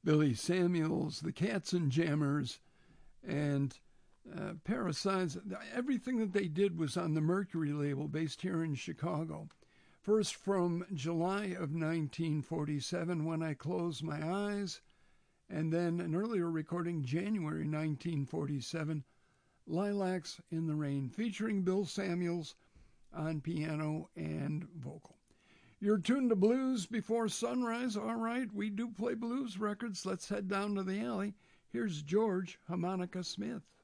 Billy Samuels, the Katzenjammers, and Parasites. Everything that they did was on the Mercury label based here in Chicago. First from July of 1947, When I Close My Eyes, and then an earlier recording, January 1947, Lilacs in the Rain, featuring Bill Samuels on piano and vocal. You're tuned to Blues Before Sunrise. All right, we do play blues records. Let's head down to the alley. Here's George Harmonica Smith.